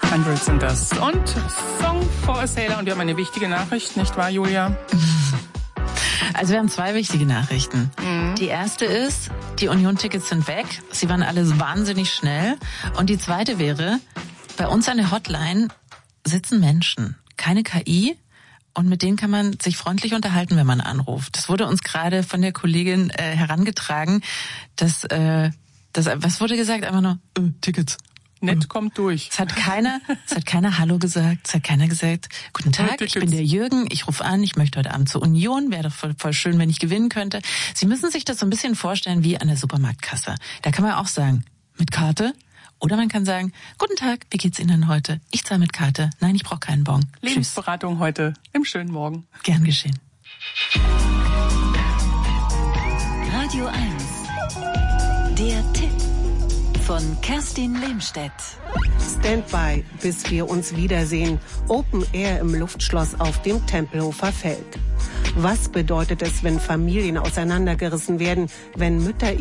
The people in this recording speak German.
Hundreds sind das. Und Song for a Sailor. Und wir haben eine wichtige Nachricht, nicht wahr, Julia? Also wir haben 2 wichtige Nachrichten. Die erste ist, die Union-Tickets sind weg. Sie waren alle wahnsinnig schnell. Und die zweite wäre, bei uns an der Hotline sitzen Menschen, keine KI. Und mit denen kann man sich freundlich unterhalten, wenn man anruft. Das wurde uns gerade von der Kollegin herangetragen, dass was wurde gesagt? Einfach nur Tickets. Nett kommt durch. Es hat keiner Hallo gesagt, es hat keiner gesagt, guten Tag, ich bin der Jürgen, ich rufe an, ich möchte heute Abend zur Union, wäre doch voll schön, wenn ich gewinnen könnte. Sie müssen sich das so ein bisschen vorstellen wie an der Supermarktkasse. Da kann man auch sagen, mit Karte? Oder man kann sagen, guten Tag, wie geht's Ihnen heute? Ich zahle mit Karte. Nein, ich brauche keinen Bon. Lebensberatung Tschüss. Heute im schönen Morgen. Gern geschehen. Radio 1. Der Tipp von Kerstin Lehmstedt. Standby, bis wir uns wiedersehen. Open Air im Luftschloss auf dem Tempelhofer Feld. Was bedeutet es, wenn Familien auseinandergerissen werden, wenn Mütter